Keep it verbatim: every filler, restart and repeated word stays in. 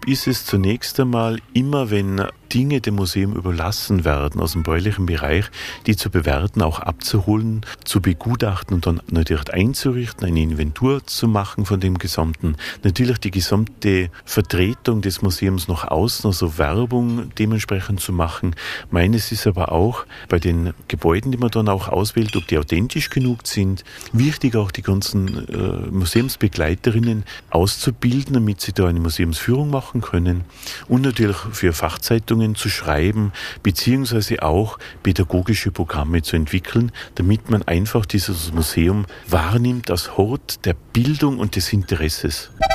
ist es zunächst einmal immer, wenn Dinge dem Museum überlassen werden aus dem baulichen Bereich, die zu bewerten, auch abzuholen, zu begutachten und dann natürlich einzurichten, eine Inventur zu machen von dem Gesamten. Natürlich die gesamte Vertretung des Museums nach außen, also Werbung dementsprechend zu machen. Meines ist aber auch bei den Gebäuden, die man dann auch auswählt, ob die authentisch genug sind, wichtig auch die ganzen äh, Museumsbegleiterinnen auszubilden, damit sie da eine Museumsführung machen können und natürlich für Fachzeitungen zu schreiben, beziehungsweise auch pädagogische Programme zu entwickeln, damit man einfach dieses Museum wahrnimmt als Hort der Bildung und des Interesses.